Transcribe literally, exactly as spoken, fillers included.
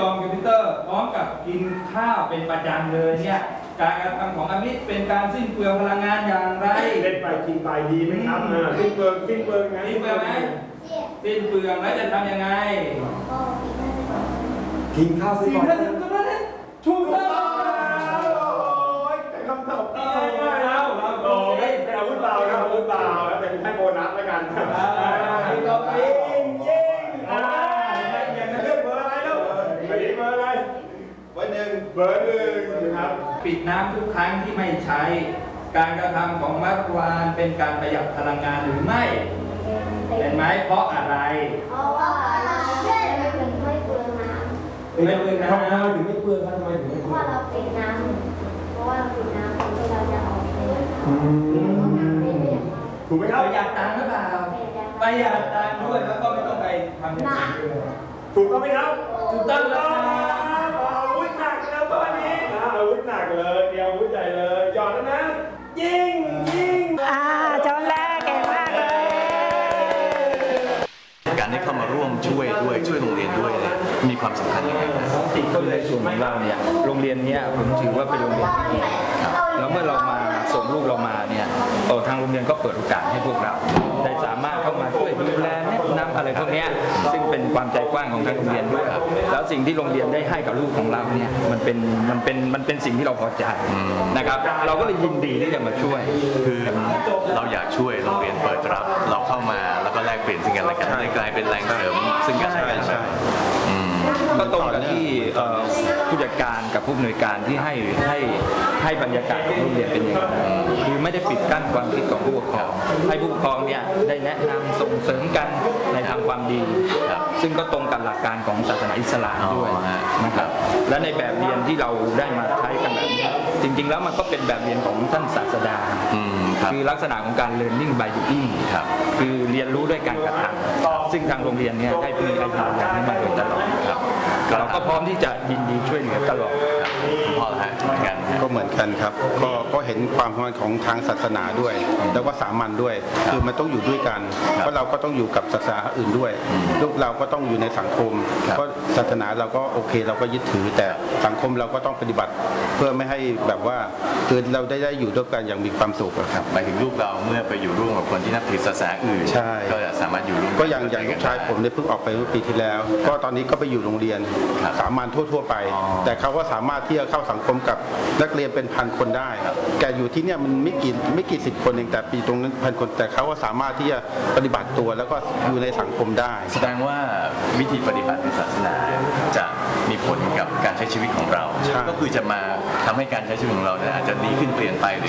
อมคอมพิวเตอร์พร้อมกับกินข้าวเป็นประจำเลยเนี่ยการกระทำของอมิตเป็นการสิ้นเปลืองพลังงานอย่างไรเล่นไปกินไปดีไหมครับสิ้นเปลืองสิ้นเปลืองไงสิ้นเปลืองไหมสิ้นเปลืองแล้วจะทำยังไงกินข้าวสิ้นเปลืองก็ได้ถูกต้องคำตอบง่ายๆแล้วโอ้ไม่เป็นอาวุธเบานะอาวุธเบาแล้วเป็นให้โบนัสแล้วกันเราไปยิงยิงอ่าอย่างนั้นเลือกเบอร์อะไรแล้วเบอร์เบอร์อะไรเบอร์หนึ่งเบอร์หนึ่งครับปิดน้ำทุกครั้งที่ไม่ใช้การกระทำของมัตวานเป็นการประหยัดพลังงานหรือไม่เป็นไหมเพราะอะไรเพราะว่าเราไม่ถึงไม่เปลืองน้ำไม่เปลืองน้ำทำไมถึงไม่เปลืองทำไมถึงไม่เปลืองเพราะว่าเราปิดน้ำเพราะว่าเราปิดน้ำเราจะออกเลยถูกไหมครับประหยัดตังค์หรือเปล่าประหยัดตังค์ด้วยแล้วก็ไม่ต้องไปทำอย่างอื่นถูกต้องไหมครับถูกต้องแล้วอาวุธหนักแล้วตอนนี้อาวุธหนักเลยเดียวอาวุธใหญ่เลยหยอดแล้วนะยิงยิงอ่าจอนแรกเก่งมากเลยการที่เข้ามาร่วมช่วยด้วยช่วยโรงเรียนด้วยเนี่ยมีความสำคัญยังไงครับสิ่งที่ในส่วนของเราเนี่ยโรงเรียนเนี้ยผมถือว่าเป็นโรงเรียนที่ดีแล้วเมื่อเรามาส่งลูกเรามาเนี่ยทางโรงเรียนก็เปิดโอกาสให้พวกเราได้สามารถเข้ามาช่วยดูแลแนะนำอะไรพวกนี้ซึ่งเป็นความใจกว้างของทางโรงเรียนด้วยแล้วสิ่งที่โรงเรียนได้ให้กับลูกของเราเนี่ยมันเป็นมันเป็นมันเป็นสิ่งที่เราพอใจนะครับเราก็เลยยินดีที่จะมาช่วยคือเราอยากช่วยโรงเรียนเปิดรับเราเข้ามาแล้วก็แลกเปลี่ยนสิ่งกันและกันเลยกลายเป็นแรงเสริมซึ่งกันและกันก็ตรงกับที่ผู้จัดการกับผู้อำนวยการที่ให้ให้ให้บรรยากาศของโรงเรียนเป็นอย่างไรคือไม่ได้ปิดกั้นความคิดของผู้ปกครองให้ผู้ปกครองเนี่ยได้แนะนำส่งเสริมกันในทางความดีซึ่งก็ตรงกับหลักการของศาสนาอิสลามด้วยนะครับและในแบบเรียนที่เราได้มาใช้กันแบบนี้จริงๆแล้วมันก็เป็นแบบเรียนของท่านศาสดาคือลักษณะของการ learning by doing คือเรียนรู้ด้วยการกระทำซึ่งทางโรงเรียนเนี่ยได้มีการยืนยันมาโดยตลอดเราก็พร้อมที่จะยินดีช่วยเหลือตลอดพ่อฮะเหมือนกันก็เหมือนกันครับก็ก็เห็นความสำคัญของทางศาสนาด้วยแล้วก็สามัญด้วยคือมันต้องอยู่ด้วยกันเพราะเราก็ต้องอยู่กับศาสนาอื่นด้วยลูกเราก็ต้องอยู่ในสังคมเพราะศาสนาเราก็โอเคเราก็ยึดถือแต่สังคมเราก็ต้องปฏิบัติเพื่อไม่ให้แบบว่าคือเราได้ได้อยู่ด้วยกันอย่างมีความสุขครับหมายถึงลูกเราเมื่อไปอยู่ร่วมกับคนที่นับถือศาสนาอื่นก็จะสามารถอยู่ร่วมก็อย่างอย่างลูกชายผมเนี่ยเพิ่งออกไปเมื่อปีที่แล้วก็ตอนนี้ก็ไปอยู่โรงเรียนสามัญทั่วๆไปแต่เขาก็สามารถที่จะเข้าสังคมกับนักเรียนเป็นพันคนได้แกอยู่ที่เนี่ยมันไม่กี่ไม่กี่สิบคนเองแต่ปีตรงนั้นพันคนแต่เขาก็สามารถที่จะปฏิบัติตัวแล้วก็อยู่ในสังคมได้แสดงว่าวิธีปฏิบัติในศาสนาจะมีผลกับการใช้ชีวิตของเราก็คือจะมาทำให้การใช้ชีวิตของเราเนี่ยอาจจะดีขึ้นเปลี่ยนไป